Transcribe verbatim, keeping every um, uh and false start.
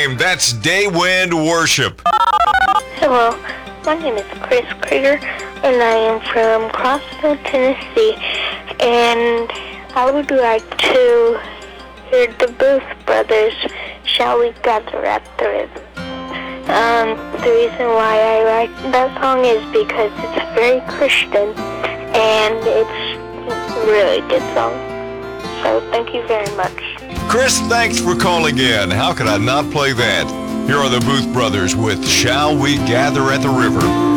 name. That's Daywind Worship. Hello, my name is Chris Krieger, and I am from Crossville, Tennessee, and I would like to hear the Booth Brothers, Shall We Gather at the River. Um, the reason why I like that song is because it's very Christian, and it's a really good song. So thank you very much. Chris, thanks for calling in. How could I not play that? Here are the Booth Brothers with Shall We Gather at the River.